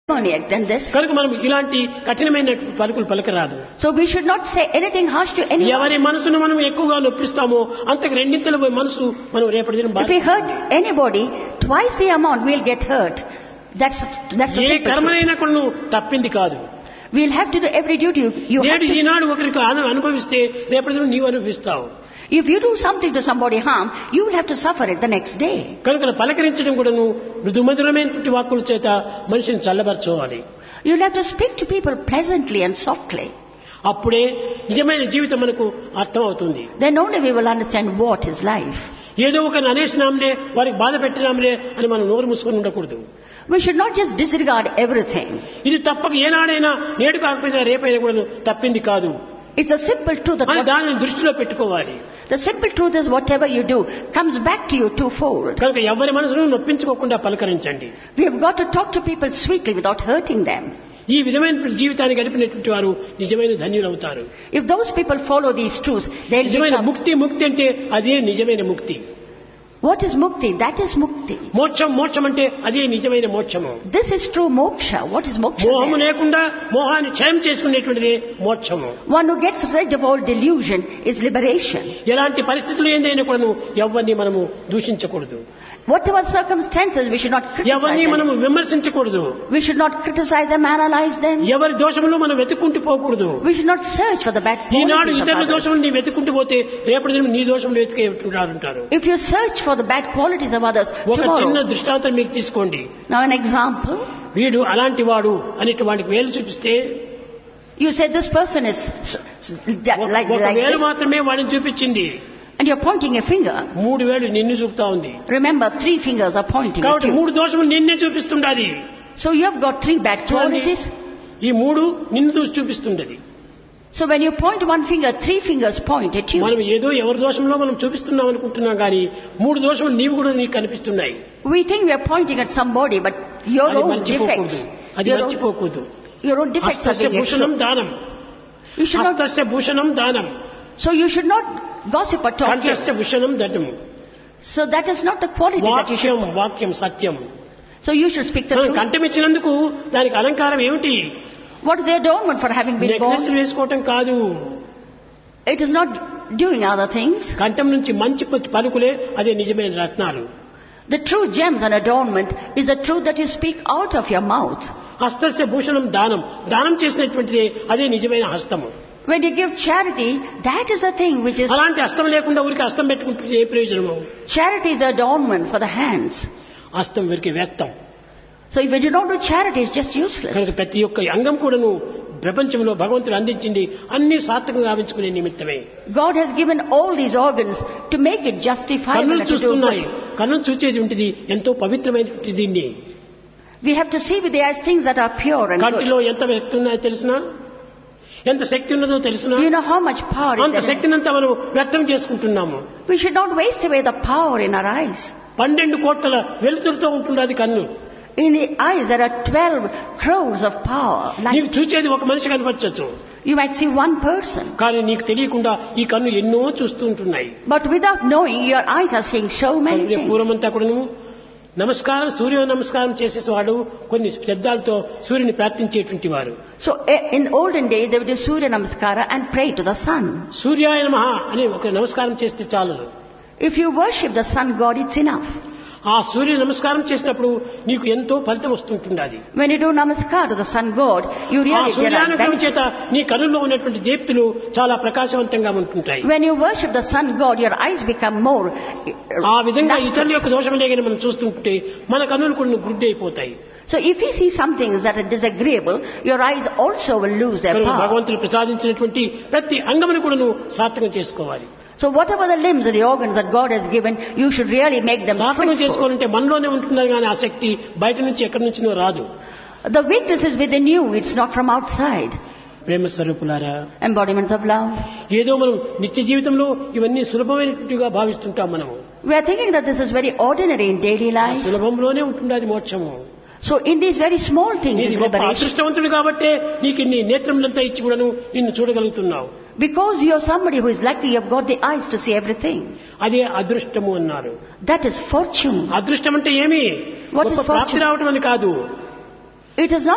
demoniac than this. కనుక మనం ఇలాంటి కఠినమైన పలుకులు పలకరాదు. So we should not say anything harsh to anyone. ఎవరి మనసును మనం ఎక్కువగా నొప్పిస్తామో అంతకు రెండింతల మనసు మనం రేపటి దినం If we hurt anybody, twice the amount we'll get hurt. That's the A simple కర్మనైనా truth. కూడా తప్పింది కాదు. We'll have to do every duty you have నేడు to. ఈనాడు ఒకరికి అనుభవిస్తే రేపటి దినం నీవు అనుభవిస్తావు. If you do something to somebody harm, you will have to suffer it the next day. కనుక పలకరించడం కూడాను మృదుమధురమైనటువంటి వాక్కుల చేత మనిషిని చల్లబరచుకోవాలి. You'll have to speak to people pleasantly and softly. అప్పుడే నిజమైన జీవితం మనకు అర్థం అవుతుంది. Then only we will understand what is life. ఏదో ఒకరిని అనేసినాంలే వారికి బాధ పెట్టినాంలే అని మనం నోరు మూసుకొని ఉండకూడదు. We should not just disregard everything. ఇది తప్పక ఏనాడైనా నేడు కాకపోయినా రేపైనా కూడా తప్పింది కాదు It's a simple truth అని that దానిని దృష్టిలో పెట్టుకోవాలి. the simple truth is whatever you do comes back to you twofold. కనుక ఎవరి మనసును నొప్పించుకోకుండా పలకరించండి. We have got to talk to people sweetly without hurting them. ఈ విధమైన జీవితాన్ని గడిపినటువంటి వారు నిజమైన ధన్యులు అవుతారు. If those people follow these truths, they'll నిజమైన become... ముక్తి అంటే అదే నిజమైన ముక్తి. What is mukti? That is mukti. మోక్షం అంటే అదే నిజమైన మోక్షము. This is true moksha. What is moksha? మోహము లేకుండా మోహాన్ని క్షయం చేసుకునేటువంటిదే మోక్షము. One who gets rid of all delusion is liberation. ఎలాంటి పరిస్థితులు ఏందైనా కూడా ఎవరిని మనము దూషించకూడదు. Whatever circumstances, we should not ఎవరిని criticize మనము them. విమర్శించకూడదు. We should not criticize them, analyze them. ఎవరి దోషములు మనం వెతుక్కుంటూ పోకూడదు. We should not search for the bad Eenadu qualities of ఇతరుల others. దోషములు నీ వెతుక్కుంటూ పోతే రేపటి దినం నీ దోషములు వెతికేంటారు. If you search for the bad qualities of others, ఒక చిన్న tomorrow... దృష్టాంతం మీకు తీసుకోండి. Now an example. వీడు అలాంటి వాడు అనేటువంటి వేలు చూపిస్తే You say this person is like ఒక వేలు this, మాత్రమే వాడిని చూపించింది. and you're pointing a finger. 3 వేలు నిన్ను చూపుతా ఉంది. Remember, 3 fingers are pointing at కాబట్టి you. 3 దోషములు నిన్నే చూపిస్తుండాలి. So you have got 3 bad qualities. ఈ 3 నిన్ను చూపిస్తుండది. So when you point one finger, 3 fingers point at you. మనం ఏదో ఎవరి దోషంలో మనం చూపిస్తున్నాం అనుకుంటున్నాం కానీ 3 దోషములు నీవు కూడా నీకు కనిపిస్తున్నాయి. We think we are pointing at somebody, but your అది own మర్చిపోకూడదు. defects, అది మర్చిపోకూడదు. your own defects are హస్తస్య being Bhushanam exposed. దానం. You should not. హస్తస్య భూషణం దానం. So you should not gossip or talk. కంఠస్య Bhushanam దండం. So that is not the quality that you should. వాక్యం సత్యం. So you should speak the మనం truth. కంఠం ఇచ్చినందుకు దానికి అలంకారం ఏమిటి? What is the adornment for having been born? Necklace వేసుకోవటం కాదు. It is not doing other things. కంఠం నుంచి మంచి పలుకులే అదే నిజమైన రత్నాలు. The true gems and adornment is the truth that you speak out of your mouth. హస్తస్య Bhushanam దానం. దానం చేసినటువంటిదే అదే నిజమైన హస్తము. When you give charity, that is the thing which is... అలాంటి హస్తం లేకుండా ఊరికి హస్తం పెట్టుకుంటే ఏ ప్రయోజనము? Charity is the adornment for the hands. హస్తం వీరికి వ్యర్థం. So if you do not do charity, it's just useless. కనుక ప్రతి ఒక్క అంగం కూడాను ప్రపంచంలో భగవంతుడు అందించింది అన్ని సార్థకంగా గావించుకునే నిమిత్తమే. God has given all these organs to make it justifiable కన్నులు and to do చూస్తున్నాయి. good. కన్నులు చూచేది ఉంటుంది ఎంతో పవిత్రమైనటువంటి దీన్ని. We have to see with the eyes things that are pure and good. కంటిలో ఎంత వ్యక్తి ఉన్నాయో తెలుసునా? ఎంత శక్తి ఉన్నదో తెలుసునా? Do you know how much power is అంత there? శక్తినంతా మనం వ్యర్థం చేసుకుంటున్నాము. We should not waste away the power in our eyes. 12 కోట్ల వెలుతురుతో ఉంటున్నది కన్ను. In the eyes there are 12 crores of power. నీకు చూచేది ఒక మనిషి కనిపించచ్చు. You might see one person. కానీ నీకు తెలియకుండా ఈ కన్ను ఎన్నో చూస్తూ ఉంటున్నాయి. But without knowing, your eyes are seeing so many things. పూర్వమంతా కూడాను నమస్కారం సూర్య నమస్కారం చేసేవాడు కొన్ని శబ్దాలతో సూర్యుని ప్రార్థించేటువంటి వారు. So in olden days they would do Surya Namaskara and pray to the sun. సూర్యాయ నమః అని ఒక నమస్కారం చేస్తే చాలు. If you worship the sun god, it's enough. ఆ సూర్య నమస్కారం చేసినప్పుడు నీకు ఎంతో ఫలితం వస్తుంటుంది. When you do namaskar to the sun god, you ఆ really get సూర్యానుగ్రహం benefit. చేత నీ కన్నుల్లో ఉన్నటువంటి దీప్తులు చాలా ప్రకాశవంతంగా ఉంటుంటాయి. When you worship the sun god, your eyes become more ఆ విధంగా lustrous. ఇతరుల యొక్క దోషములే కానీ మనం చూస్తుంటే మన కన్నులు కొన్ని గుడ్డైపోతాయి. So if you see some things that are disagreeable, your eyes also will lose their power. భగవంతుడు ప్రసాదించినటువంటి ప్రతి అంగమును కూడా నువ్వు సార్థకం చేసుకోవాలి. So whatever the limbs or the organs that God has given, you should really make them సార్థకం fruitful. చేసుకోవాలంటే మనలోనే ఉంటున్నది కానీ ఆ శక్తి బయట నుంచి ఎక్కడి నుంచినో రాదు. The weakness is within you, it's not from outside. ప్రేమ స్వరూపులారా, Embodiments of love. ఏదో మనం నిత్య జీవితంలో ఇవన్నీ సులభమైనట్టుగా భావిస్తుంటాం. మనము We are thinking that this is very ordinary in daily life. సులభంలోనే ఉంటున్నది మోక్షము. So in these very small things నీది is గొప్ప liberation. అదృష్టవంతుడు కాబట్టే నీకు ఇన్ని నేత్రములంతా ఇచ్చి కూడాను నిన్ను చూడగలుగుతున్నావు. Because you are somebody who is lucky, you have got the eyes to see everything. అదే అదృష్టము అన్నారు. That is fortune. అదృష్టం అంటే ఏమి? What is గొప్ప ప్రాప్తి fortune? రావటం అని కాదు. It is not